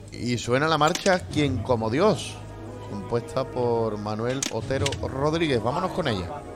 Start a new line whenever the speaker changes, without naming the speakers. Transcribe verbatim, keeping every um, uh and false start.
Y suena la marcha Quien como Dios, compuesta por Manuel Otero Rodríguez. Vámonos con ella.